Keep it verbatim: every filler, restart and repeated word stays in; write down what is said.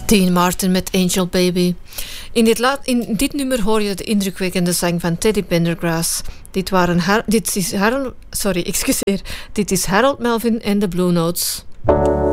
Dean Martin met Angel Baby. In dit, laat, in dit nummer hoor je de indrukwekkende zang van Teddy Pendergrass. Dit, waren Har- dit is Harold... Sorry, excuseer. Dit is Harold Melvin en de Blue Notes.